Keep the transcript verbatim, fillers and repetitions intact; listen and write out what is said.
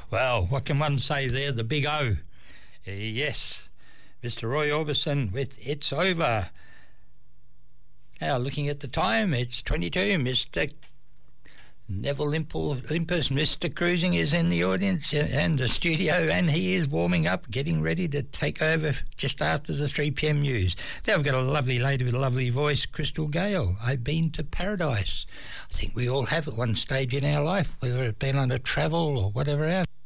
Well, what can one say there? The big O. Uh, yes, Mister Roy Orbison with It's Over. Now, looking at the time, it's twenty-two. Mister Neville Limpus, Mister Cruising is in the audience and the studio, and he is warming up, getting ready to take over just after the three p m news. Now we've got a lovely lady with a lovely voice, Crystal Gale. I've been to paradise. I think we all have at one stage in our life, whether it's been on a travel or whatever else.